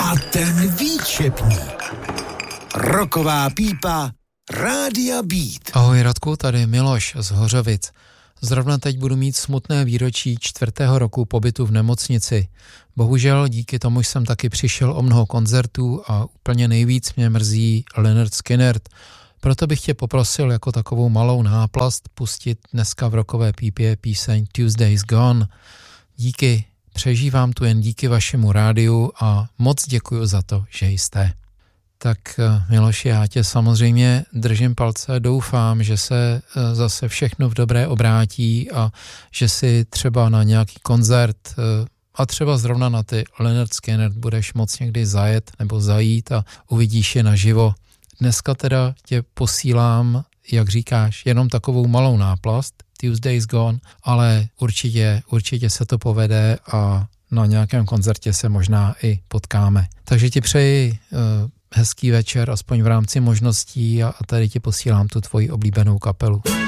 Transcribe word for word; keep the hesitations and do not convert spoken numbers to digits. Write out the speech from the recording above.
A ten výčepník. Roková pípa Rádia Beat. Ahoj Radku, tady Miloš z Hořovic. Zrovna teď budu mít smutné výročí čtvrtého roku pobytu v nemocnici. Bohužel díky tomu jsem taky přišel o mnoho koncertů a úplně nejvíc mě mrzí Lynyrd Skynyrd. Proto bych tě poprosil jako takovou malou náplast pustit dneska v rokové pípě píseň Tuesday's Gone. Díky, přežívám tu jen díky vašemu rádiu a moc děkuju za to, že jste. Tak Miloši, já tě samozřejmě držím palce, doufám, že se zase všechno v dobré obrátí a že si třeba na nějaký koncert a třeba zrovna na ty Lynyrd Skynyrd budeš moc někdy zajet nebo zajít a uvidíš je naživo. Dneska teda tě posílám, jak říkáš, jenom takovou malou náplast, Tuesday's Gone, ale určitě, určitě se to povede a na nějakém koncertě se možná i potkáme. Takže ti přeji uh, hezký večer, aspoň v rámci možností a, a tady ti posílám tu tvoji oblíbenou kapelu.